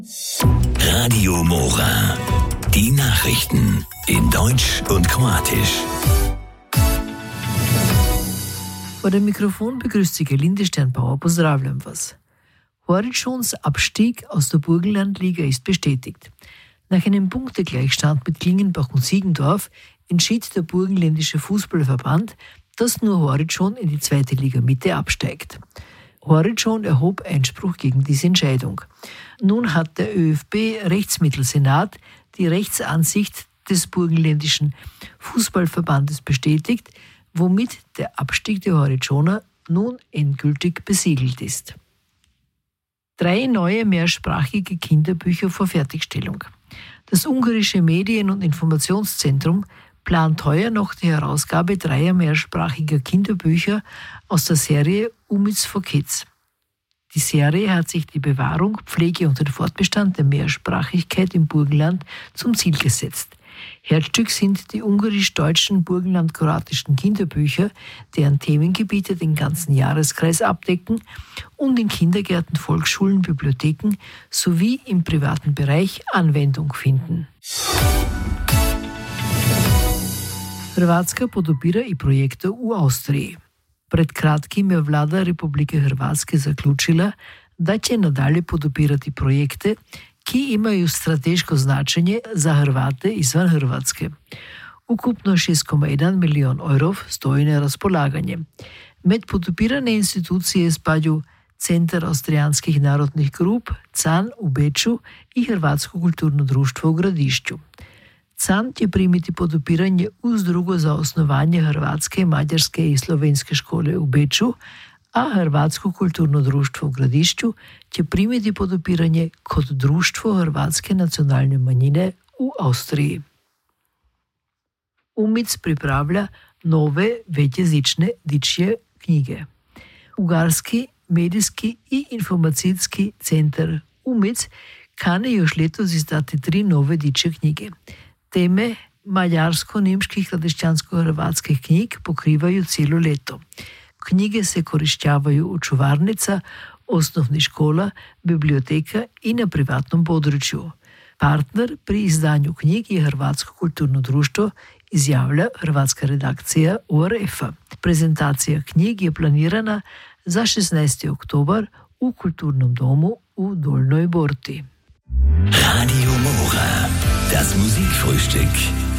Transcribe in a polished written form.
Radio Mora. Die Nachrichten in Deutsch und Kroatisch. Vor dem Mikrofon begrüßt Sie Gelinde Sternbauer. Pozdravljam vas. Horičons Abstieg aus der Burgenlandliga ist bestätigt. Nach einem Punktegleichstand mit Klingenbach und Siegendorf entschied der Burgenländische Fußballverband, dass nur Horičon in die 2. Liga Mitte absteigt. Horičon erhob Einspruch gegen diese Entscheidung. Nun hat der ÖFB-Rechtsmittelsenat die Rechtsansicht des Burgenländischen Fußballverbandes bestätigt, womit der Abstieg der Horičoner nun endgültig besiegelt ist. 3 neue mehrsprachige Kinderbücher vor Fertigstellung. Das ungarische Medien- und Informationszentrum plant heuer noch die Herausgabe 3 mehrsprachiger Kinderbücher aus der Serie Umic for Kids. Die Serie hat sich die Bewahrung, Pflege und den Fortbestand der Mehrsprachigkeit im Burgenland zum Ziel gesetzt. Herzstück sind die ungarisch-deutschen burgenland-kroatischen Kinderbücher, deren Themengebiete den ganzen Jahreskreis abdecken und in Kindergärten, Volksschulen, Bibliotheken sowie im privaten Bereich Anwendung finden. Hrvatska podupira i projekte u Austriji. Pred kratkim je vlada Republike Hrvatske zaključila da će nadalje podupirati projekte, ki imaju strateško značenje za Hrvate izvan Hrvatske. Ukupno 6,1 milijon evrov stoji na razpolaganje. Med podupirane institucije spadajú Centar austrijanskih narodnih grup, CAN u Beču i Hrvatsko kulturno društvo u Gradišću. CAN će primiti podupiranje uz drugo za osnovanje Hrvatske, Mađarske i Slovenske škole u Beču, a Hrvatsko kulturno društvo u Gradišću će primiti podupiranje kod Društvo Hrvatske nacionalne manjine u Austriji. Umic pripravlja nove večjezične dečje knjige. Ugarski medijski i informacijski centar Umic kane još letos izdati 3 nove dečje knjige. Teme mađarsko-nemških radeščansko-hrvatskih knjig pokrivaju cijelo leto. Knjige se korišćavaju u čuvarnica, osnovnih škola, biblioteka i na privatnom području. Partner pri izdanju knjig je Hrvatsko kulturno društvo, izjavlja hrvatska redakcija ORF-a. Prezentacija knjig je planirana za 16. oktober u Kulturnom domu u Dolnoj Borti. Radio Mora. Das Musikfrühstück.